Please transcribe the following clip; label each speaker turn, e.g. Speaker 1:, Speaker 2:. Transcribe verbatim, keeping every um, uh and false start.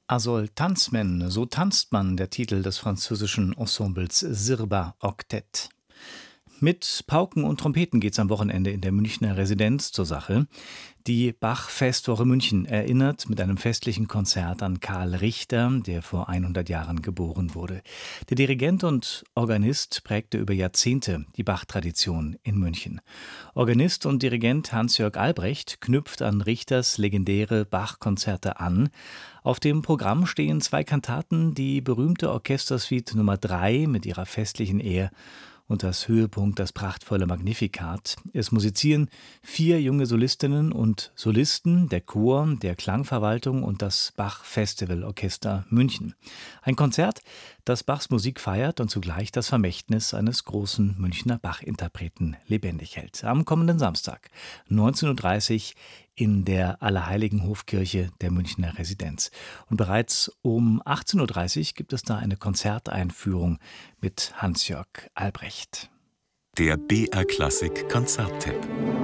Speaker 1: Azol Tanzmen, so tanzt man, der Titel des französischen Ensembles Sirba Octet. Mit Pauken und Trompeten geht's am Wochenende in der Münchner Residenz zur Sache. Die Bach-Festwoche München erinnert mit einem festlichen Konzert an Karl Richter, der vor hundert Jahren geboren wurde. Der Dirigent und Organist prägte über Jahrzehnte die Bach-Tradition in München. Organist und Dirigent Hans-Jörg Albrecht knüpft an Richters legendäre Bach-Konzerte an. Auf dem Programm stehen zwei Kantaten, die berühmte Orchestersuite Nummer drei mit ihrer festlichen Ehe und das Höhepunkt das prachtvolle Magnificat. Es musizieren vier junge Solistinnen und Solisten, der Chor, der Klangverwaltung und das Bach-Festival-Orchester München. Ein Konzert, das Bachs Musik feiert und zugleich das Vermächtnis eines großen Münchner Bach-Interpreten lebendig hält. Am kommenden Samstag, neunzehn Uhr dreißig in der Allerheiligenhofkirche der Münchner Residenz. Und bereits um achtzehn Uhr dreißig gibt es da eine Konzerteinführung mit Hans-Jörg Albrecht.
Speaker 2: Der B R Klassik Konzerttipp.